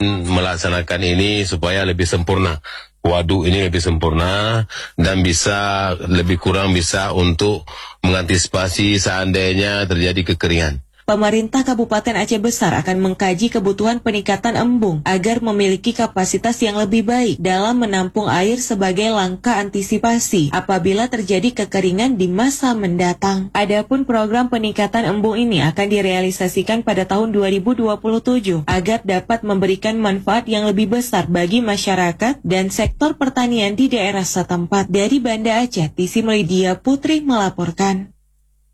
melaksanakan ini supaya lebih sempurna. Waduk ini lebih sempurna dan bisa lebih kurang bisa untuk mengantisipasi seandainya terjadi kekeringan. Pemerintah Kabupaten Aceh Besar akan mengkaji kebutuhan peningkatan embung agar memiliki kapasitas yang lebih baik dalam menampung air sebagai langkah antisipasi apabila terjadi kekeringan di masa mendatang. Adapun program peningkatan embung ini akan direalisasikan pada tahun 2027 agar dapat memberikan manfaat yang lebih besar bagi masyarakat dan sektor pertanian di daerah setempat. Dari Banda Aceh, Tisi Melidia Putri melaporkan.